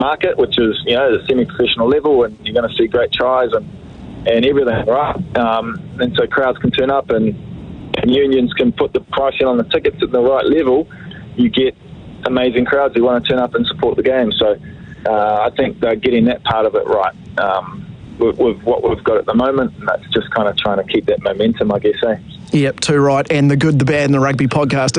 market, which is, the semi-professional level, and you're going to see great tries and everything, right? And so crowds can turn up and unions can put the pricing on the tickets at the right level. You get amazing crowds who want to turn up and support the game. So I think they're getting that part of it right with what we've got at the moment, and that's just kind of trying to keep that momentum, I guess, Yep, too right. And the Good, the Bad and the Rugby podcast